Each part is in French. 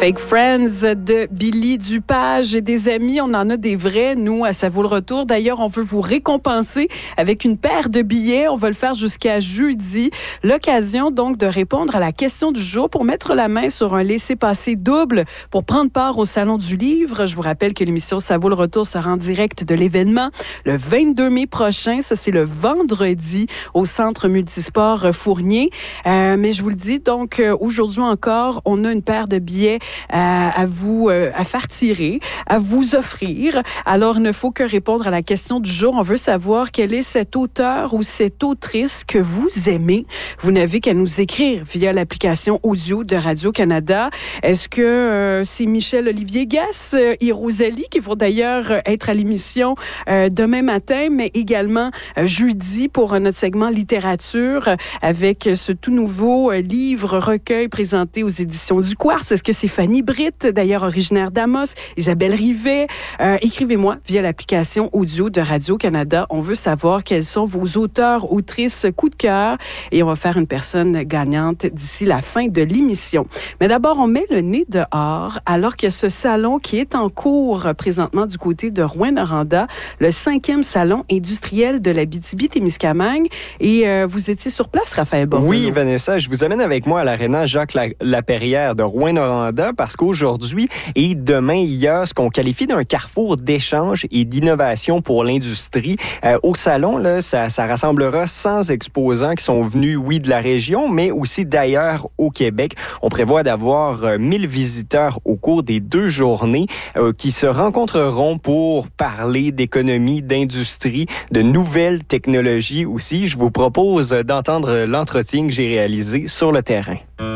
Fake Friends de Billy Dupage et des amis. On en a des vrais, nous, à Ça vaut le retour. D'ailleurs, on veut vous récompenser avec une paire de billets. On va le faire jusqu'à jeudi. L'occasion, donc, de répondre à la question du jour pour mettre la main sur un laissez-passer double pour prendre part au Salon du Livre. Je vous rappelle que l'émission Ça vaut le retour sera en direct de l'événement le 22 mai prochain. Ça, c'est le vendredi au Centre Multisport Fournier. Mais je vous le dis, donc, aujourd'hui encore, on a une paire de billets à vous à faire tirer, à vous offrir. Alors, il ne faut que répondre à la question du jour. On veut savoir quel est cet auteur ou cette autrice que vous aimez. Vous n'avez qu'à nous écrire via l'application audio de Radio-Canada. Est-ce que c'est Michel-Olivier Gass et Rosalie qui vont d'ailleurs être à l'émission demain matin, mais également jeudi pour notre segment littérature avec ce tout nouveau livre-recueil présenté aux éditions du Quartz. Est-ce que c'est Fanny Britt, d'ailleurs originaire d'Amos, Isabelle Rivet? Écrivez-moi via l'application audio de Radio-Canada. On veut savoir quels sont vos auteurs, autrices, coups de cœur et on va faire une personne gagnante d'ici la fin de l'émission. Mais d'abord, on met le nez dehors alors qu'il y a ce salon qui est en cours présentement du côté de Rouyn-Noranda, le 5e salon industriel de l'Abitibi-Témiscamingue. Et vous étiez sur place, Raphaël Bordelot. Oui, Vanessa, je vous amène avec moi à l'aréna Jacques-Laperrière de Rouyn-Noranda parce qu'aujourd'hui et demain, il y a ce qu'on qualifie d'un carrefour d'échange et d'innovation pour l'industrie. Au salon, là, ça rassemblera 100 exposants qui sont venus, oui, de la région, mais aussi d'ailleurs au Québec. On prévoit d'avoir 1000 visiteurs au cours des 2 journées qui se rencontreront pour parler d'économie, d'industrie, de nouvelles technologies aussi. Je vous propose d'entendre l'entretien que j'ai réalisé sur le terrain.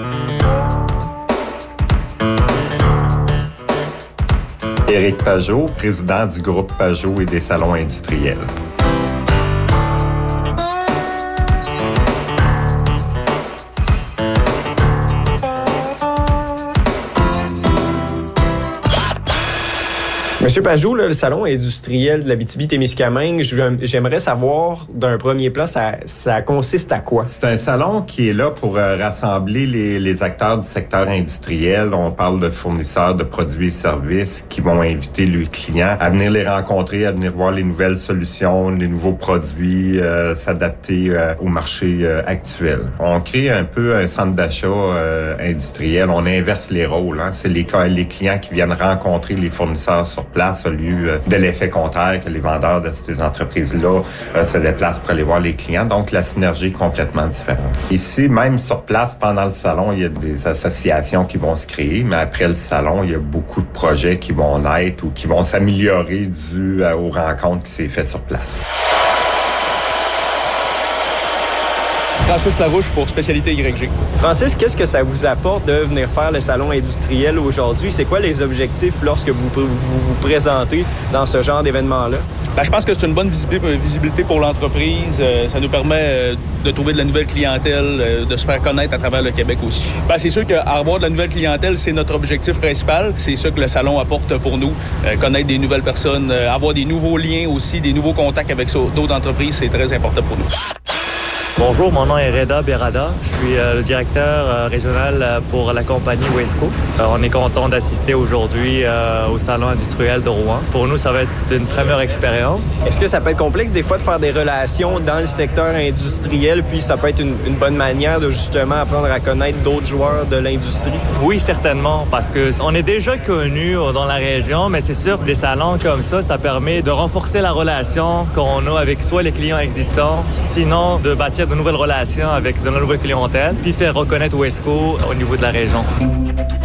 Éric Pajot, président du groupe Pajot et des salons industriels. Monsieur Pajot, le salon industriel de l'Abitibi-Témiscamingue, j'aimerais savoir, d'un premier plan, ça consiste à quoi? C'est un salon qui est là pour rassembler les acteurs du secteur industriel. On parle de fournisseurs de produits et services qui vont inviter leurs clients à venir les rencontrer, à venir voir les nouvelles solutions, les nouveaux produits, s'adapter au marché actuel. On crée un peu un centre d'achat industriel. On inverse les rôles. C'est les clients qui viennent rencontrer les fournisseurs sur place au lieu de l'effet contraire que les vendeurs de ces entreprises-là se déplacent pour aller voir les clients. Donc, la synergie est complètement différente. Ici, même sur place, pendant le salon, il y a des associations qui vont se créer, mais après le salon, il y a beaucoup de projets qui vont naître ou qui vont s'améliorer dû aux rencontres qui s'est fait sur place. Francis Larouche pour Spécialité YG. Francis, qu'est-ce que ça vous apporte de venir faire le salon industriel aujourd'hui? C'est quoi les objectifs lorsque vous présentez dans ce genre d'événement-là? Je pense que c'est une bonne visibilité pour l'entreprise. Ça nous permet de trouver de la nouvelle clientèle, de se faire connaître à travers le Québec aussi. C'est sûr qu'avoir de la nouvelle clientèle, c'est notre objectif principal. C'est ça que le salon apporte pour nous. Connaître des nouvelles personnes, avoir des nouveaux liens aussi, des nouveaux contacts avec d'autres entreprises, c'est très important pour nous. Bonjour, mon nom est Reda Berada. Je suis le directeur régional pour la compagnie Wesco. On est content d'assister aujourd'hui au Salon industriel de Rouen. Pour nous, ça va être une première expérience. Est-ce que ça peut être complexe des fois de faire des relations dans le secteur industriel, puis ça peut être une bonne manière de justement apprendre à connaître d'autres joueurs de l'industrie? Oui, certainement, parce qu'on est déjà connus dans la région, mais c'est sûr que des salons comme ça permet de renforcer la relation qu'on a avec soit les clients existants, sinon de bâtir de nouvelles relations avec de la nouvelle clientèle, puis faire reconnaître Wesco au niveau de la région.